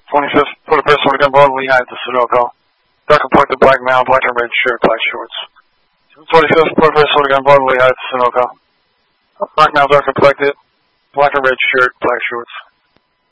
25th, put a pistol again, ball Lehigh at the Sunoco. Dark complected black male, black and red shirt, black shorts. 25th, put a pistol again, ball Lehigh at the Sunoco. Black male, dark complected, black and red shirt, black shorts.